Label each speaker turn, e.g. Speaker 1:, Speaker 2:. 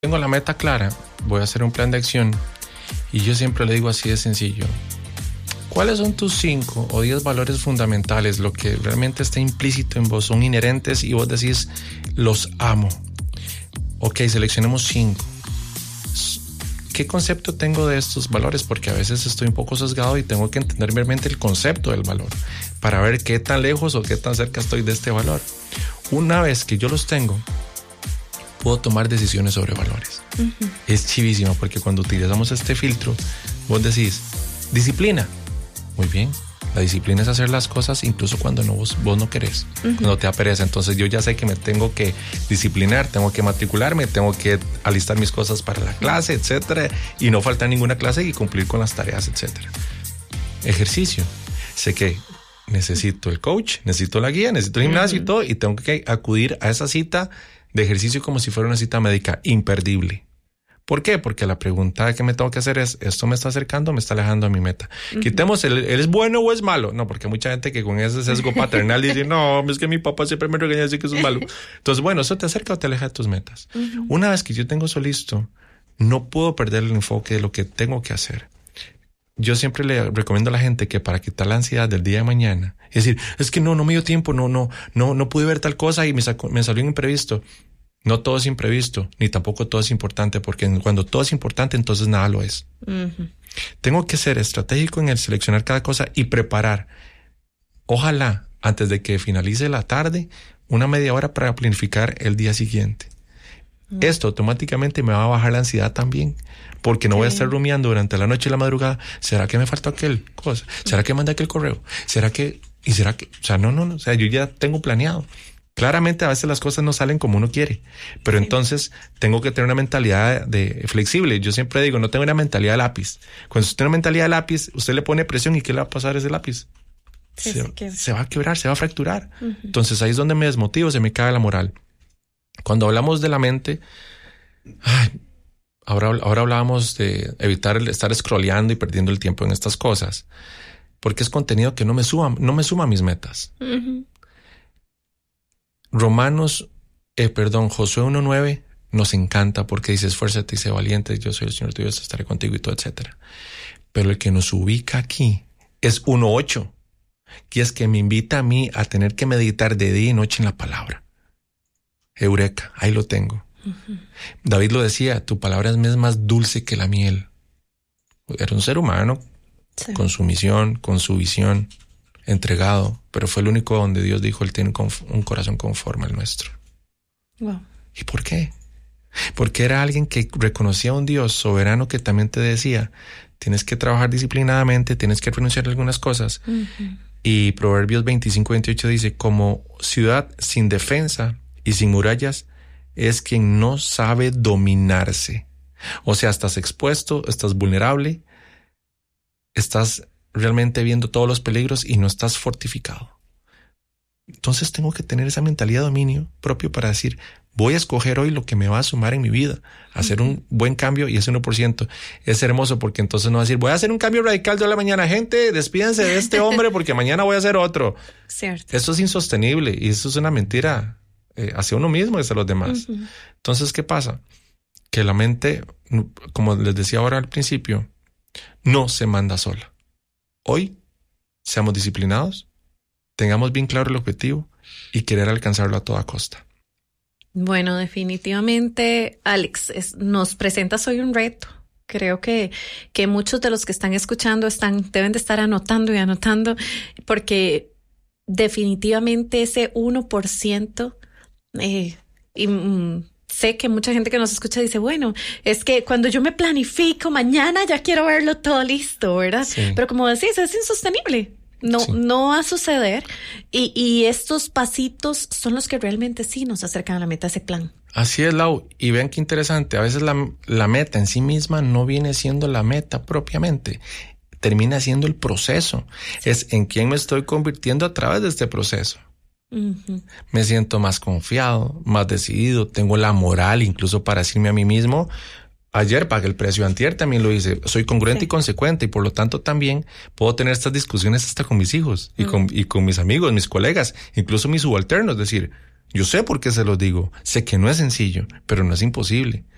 Speaker 1: Tengo la meta clara, voy a hacer un plan de acción y yo siempre le digo así de sencillo. ¿Cuáles son tus 5 o 10 valores fundamentales? Lo que realmente está implícito en vos, son inherentes y vos decís, los amo. Ok, seleccionemos 5. ¿Qué concepto tengo de estos valores? Porque a veces estoy un poco sesgado y tengo que entender realmente el concepto del valor para ver qué tan lejos o qué tan cerca estoy de este valor. Una vez que yo los tengo, puedo tomar decisiones sobre valores. Es chivísimo porque cuando utilizamos este filtro, vos decís, disciplina. Muy bien. La disciplina es hacer las cosas incluso cuando vos no querés, cuando te da pereza. Entonces yo ya sé que me tengo que disciplinar, tengo que matricularme, tengo que alistar mis cosas para la clase, etcétera, y no faltar ninguna clase y cumplir con las tareas, etcétera. Ejercicio. Sé que necesito el coach, necesito la guía, necesito el gimnasio y todo, y tengo que acudir a esa cita de ejercicio como si fuera una cita médica, imperdible. ¿Por qué? Porque la pregunta que me tengo que hacer es, ¿esto me está acercando o me está alejando a mi meta? Quitemos el ¿es bueno o es malo? No, porque hay mucha gente que con ese sesgo paternal dice, no, es que mi papá siempre me regaña así que eso es malo. Entonces, bueno, ¿eso te acerca o te aleja de tus metas? Una vez que yo tengo eso listo, no puedo perder el enfoque de lo que tengo que hacer. Yo siempre le recomiendo a la gente que para quitar la ansiedad del día de mañana, es decir, es que no me dio tiempo, no pude ver tal cosa y me salió un imprevisto. No todo es imprevisto, ni tampoco todo es importante, porque cuando todo es importante, entonces nada lo es. Tengo que ser estratégico en el seleccionar cada cosa y preparar. Ojalá, antes de que finalice la tarde, una media hora para planificar el día siguiente. Esto automáticamente me va a bajar la ansiedad también, porque no voy a estar rumiando durante la noche y la madrugada. ¿Será que me faltó aquel cosa? ¿Será que mandé aquel correo? ¿Será que? O sea, no. O sea, yo ya tengo planeado. Claramente a veces las cosas no salen como uno quiere, pero entonces tengo que tener una mentalidad de flexible. Yo siempre digo, no tengo una mentalidad de lápiz. Cuando usted tiene una mentalidad de lápiz, usted le pone presión y ¿qué le va a pasar a ese lápiz? Se va a quebrar, se va a fracturar. Entonces ahí es donde me desmotivo, se me cae la moral. Cuando hablamos de la mente, ahora hablábamos de evitar el estar scrolleando y perdiendo el tiempo en estas cosas, porque es contenido que no me suma a mis metas. Josué 1:9 nos encanta porque dice, esfuérzate y sé valiente, yo soy el Señor tu Dios, estaré contigo y todo, etcétera. Pero el que nos ubica aquí es 1:8, que es que me invita a mí a tener que meditar de día y noche en la palabra. Eureka, ahí lo tengo. David lo decía, tu palabra es más dulce que la miel. Era un ser humano con su misión, con su visión, entregado, pero fue el único donde Dios dijo, él tiene un corazón conforme al nuestro. Wow. ¿Y por qué? Porque era alguien que reconocía a un Dios soberano que también te decía, tienes que trabajar disciplinadamente, tienes que renunciar a algunas cosas. Y Proverbios 25:28 dice, como ciudad sin defensa y sin murallas es quien no sabe dominarse. O sea, estás expuesto, estás vulnerable, estás realmente viendo todos los peligros y no estás fortificado. Entonces tengo que tener esa mentalidad de dominio propio para decir, voy a escoger hoy lo que me va a sumar en mi vida, hacer un buen cambio, y ese 1% es hermoso porque entonces no va a decir, voy a hacer un cambio radical de hoy a la mañana, gente, despídense de este hombre porque mañana voy a hacer otro. Cierto. Eso es insostenible y eso es una mentira hacia uno mismo y hacia los demás. Entonces, ¿qué pasa? Que la mente, como les decía ahora al principio, no se manda sola. Hoy, seamos disciplinados, tengamos bien claro el objetivo y querer alcanzarlo a toda costa.
Speaker 2: Bueno, definitivamente, Alex, nos presentas hoy un reto. Creo que muchos de los que están escuchando deben de estar anotando, porque definitivamente ese 1%, sé que mucha gente que nos escucha dice, bueno, es que cuando yo me planifico mañana ya quiero verlo todo listo, ¿verdad? Sí. Pero como decís, es insostenible. No va a suceder. Y estos pasitos son los que realmente sí nos acercan a la meta, ese plan.
Speaker 1: Así es, Lau. Y vean qué interesante. A veces la meta en sí misma no viene siendo la meta propiamente. Termina siendo el proceso. Sí. Es en quién me estoy convirtiendo a través de este proceso. Me siento más confiado, más decidido, tengo la moral incluso para decirme a mí mismo, ayer pagué el precio, antier también lo hice, soy congruente y consecuente y por lo tanto también puedo tener estas discusiones hasta con mis hijos y con mis amigos, mis colegas, incluso mis subalternos, es decir, yo sé por qué se los digo, sé que no es sencillo, pero no es imposible.